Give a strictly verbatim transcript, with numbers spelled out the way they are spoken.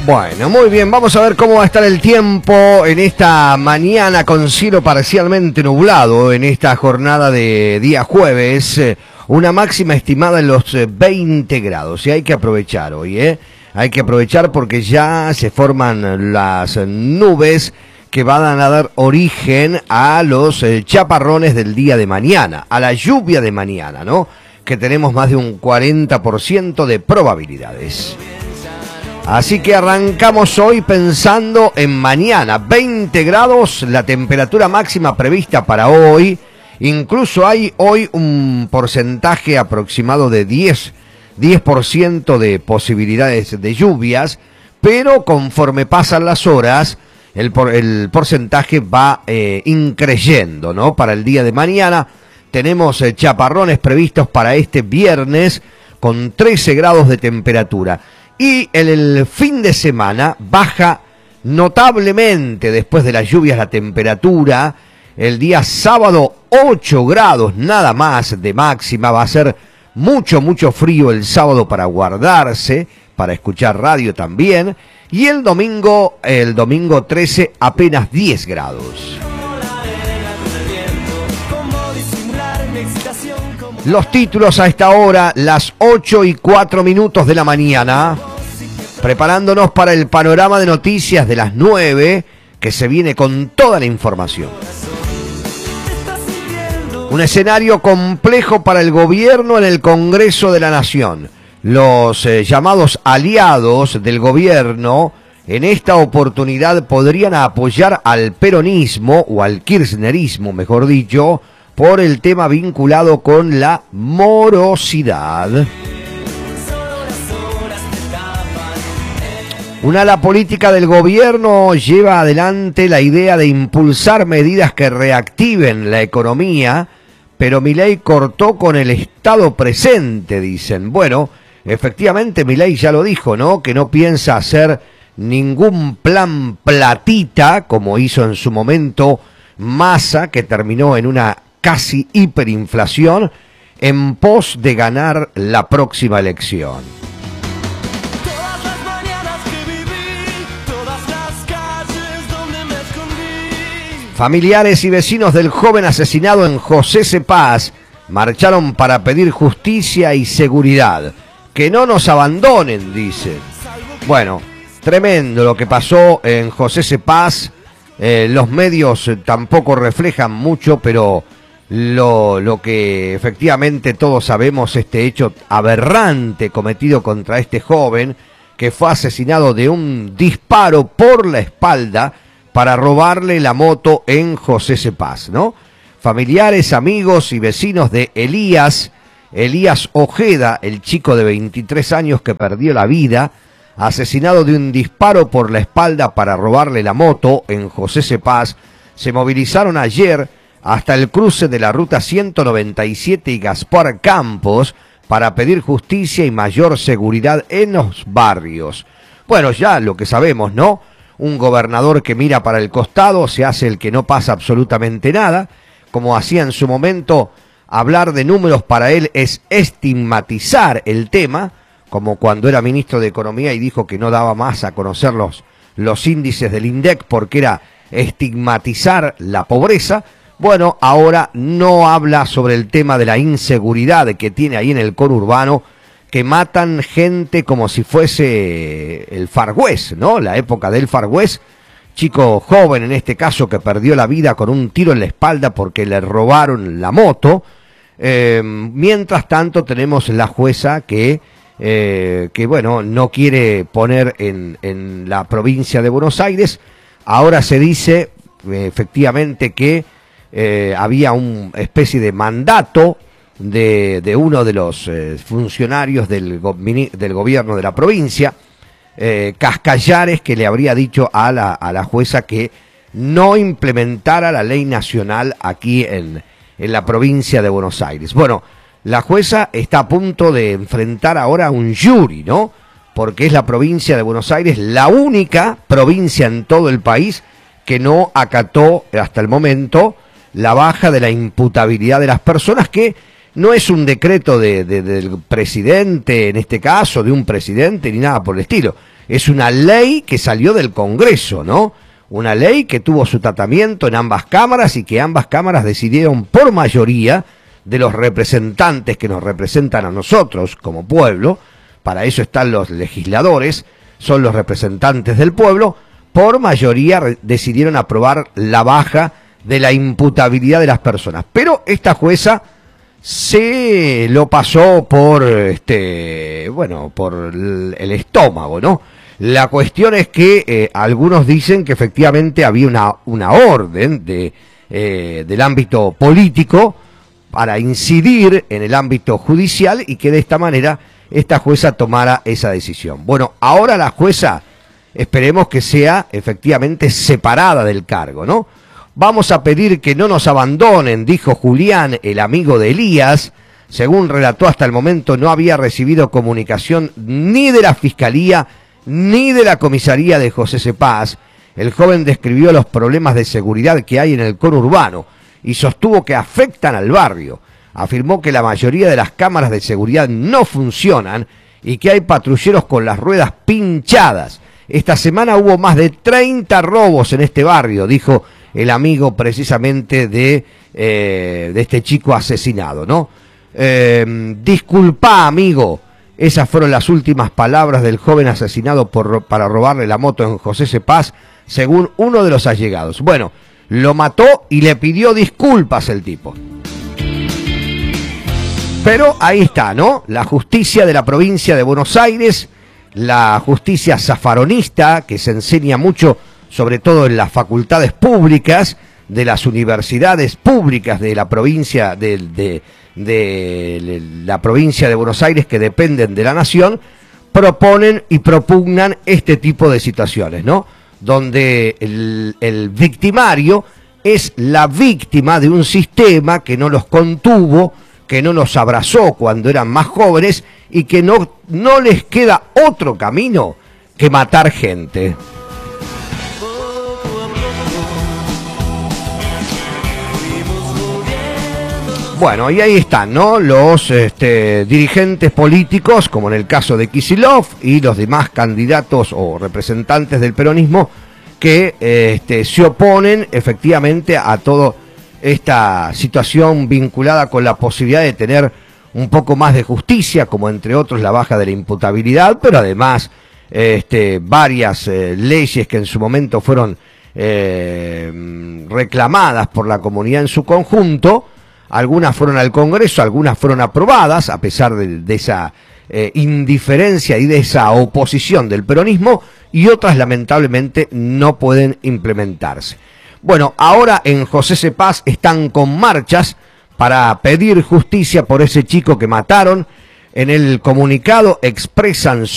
Bueno, muy bien, vamos a ver cómo va a estar el tiempo en esta mañana con cielo parcialmente nublado, en esta jornada de día jueves, una máxima estimada en los veinte grados, y hay que aprovechar hoy, ¿eh? Hay que aprovechar porque ya se forman las nubes que van a dar origen a los chaparrones del día de mañana, a la lluvia de mañana, ¿no? Que tenemos más de un cuarenta por ciento de probabilidades. Así que arrancamos hoy pensando en mañana, veinte grados, la temperatura máxima prevista para hoy. Incluso hay hoy un porcentaje aproximado de diez por ciento de posibilidades de lluvias, pero conforme pasan las horas, el, por, el porcentaje va eh, increyendo, ¿no? Para el día de mañana tenemos eh, chaparrones previstos para este viernes con trece grados de temperatura. Y en el fin de semana baja notablemente después de las lluvias la temperatura. El día sábado ocho grados nada más de máxima. Va a ser mucho, mucho frío el sábado para guardarse, para escuchar radio también. Y el domingo, el domingo trece, apenas diez grados. Los títulos a esta hora, las ocho y cuatro minutos de la mañana, preparándonos para el panorama de noticias de las nueve, que se viene con toda la información. Un escenario complejo para el gobierno en el Congreso de la Nación. Los eh, llamados aliados del gobierno en esta oportunidad podrían apoyar al peronismo, o al kirchnerismo, mejor dicho, por el tema vinculado con la morosidad. Un ala política del gobierno lleva adelante la idea de impulsar medidas que reactiven la economía, pero Milei cortó con el Estado presente, dicen. Bueno, efectivamente Milei ya lo dijo, ¿no? Que no piensa hacer ningún plan platita, como hizo en su momento Massa, que terminó en una casi hiperinflación, en pos de ganar la próxima elección. Familiares y vecinos del joven asesinado en José Cepaz marcharon para pedir justicia y seguridad. Que no nos abandonen, dicen. Bueno, tremendo lo que pasó en José Cepaz. Eh, los medios tampoco reflejan mucho, pero lo, lo que efectivamente todos sabemos, este hecho aberrante cometido contra este joven, que fue asesinado de un disparo por la espalda para robarle la moto en José Cepaz, ¿no? Familiares, amigos y vecinos de Elías, Elías Ojeda, el chico de veintitrés años que perdió la vida, asesinado de un disparo por la espalda para robarle la moto en José Cepaz, se movilizaron ayer hasta el cruce de la ruta ciento noventa y siete y Gaspar Campos para pedir justicia y mayor seguridad en los barrios. Bueno, ya lo que sabemos, ¿no? Un gobernador que mira para el costado, se hace el que no pasa absolutamente nada, como hacía en su momento. Hablar de números para él es estigmatizar el tema, como cuando era ministro de Economía y dijo que no daba más a conocer los, los índices del INDEC porque era estigmatizar la pobreza. Bueno, ahora no habla sobre el tema de la inseguridad que tiene ahí en el conurbano, que matan gente como si fuese el Far West, ¿no? La época del Far West, chico joven en este caso que perdió la vida con un tiro en la espalda porque le robaron la moto. Eh, mientras tanto tenemos la jueza que, eh, que bueno, no quiere poner en, en la provincia de Buenos Aires. Ahora se dice eh, efectivamente que eh, había una especie de mandato De, de uno de los eh, funcionarios del, go del gobierno de la provincia, eh, Cascallares, que le habría dicho a la, a la jueza que no implementara la ley nacional aquí en, en la provincia de Buenos Aires. Bueno, la jueza está a punto de enfrentar ahora a un jury, ¿no? Porque es la provincia de Buenos Aires la única provincia en todo el país que no acató hasta el momento la baja de la imputabilidad de las personas, que no es un decreto de, de, del presidente, en este caso, de un presidente, ni nada por el estilo. es una ley que salió del Congreso, ¿no? Una ley que tuvo su tratamiento en ambas cámaras y que ambas cámaras decidieron por mayoría de los representantes que nos representan a nosotros como pueblo, para eso están los legisladores, son los representantes del pueblo, por mayoría decidieron aprobar la baja de la imputabilidad de las personas. Pero esta jueza se lo pasó por, este, bueno, por el, el estómago, ¿no? La cuestión es que eh, algunos dicen que efectivamente había una, una orden de, eh, del ámbito político para incidir en el ámbito judicial y que de esta manera esta jueza tomara esa decisión. Bueno, ahora la jueza esperemos que sea efectivamente separada del cargo, ¿no? Vamos a pedir que no nos abandonen, dijo Julián, el amigo de Elías. Según relató, hasta el momento no había recibido comunicación ni de la Fiscalía ni de la comisaría de José Cepaz. El joven describió los problemas de seguridad que hay en el conurbano y sostuvo que afectan al barrio. Afirmó que la mayoría de las cámaras de seguridad no funcionan y que hay patrulleros con las ruedas pinchadas. Esta semana hubo más de treinta robos en este barrio, dijo el amigo precisamente de, eh, de este chico asesinado, ¿no? Eh, disculpa, amigo. Esas fueron las últimas palabras del joven asesinado por, para robarle la moto en José Cepaz, según uno de los allegados. Bueno, lo mató y le pidió disculpas el tipo. Pero ahí está, ¿no? La justicia de la provincia de Buenos Aires, la justicia zafaronista, que se enseña mucho, sobre todo en las facultades públicas, de las universidades públicas de la provincia de, de, de la provincia de Buenos Aires, que dependen de la nación, proponen y propugnan este tipo de situaciones, ¿no? Donde el, el victimario es la víctima de un sistema que no los contuvo, que no nos abrazó cuando eran más jóvenes y que no, no les queda otro camino que matar gente. Bueno, y ahí están, ¿no? Los este, dirigentes políticos, como en el caso de Kicillof, y los demás candidatos o representantes del peronismo que este, se oponen efectivamente a toda esta situación vinculada con la posibilidad de tener un poco más de justicia, como entre otros la baja de la imputabilidad, pero además este, varias eh, leyes que en su momento fueron eh, reclamadas por la comunidad en su conjunto. Algunas fueron al Congreso, algunas fueron aprobadas, a pesar de, de esa eh, indiferencia y de esa oposición del peronismo, y otras lamentablemente no pueden implementarse. Bueno, ahora en José Cepaz están con marchas para pedir justicia por ese chico que mataron. En el comunicado expresan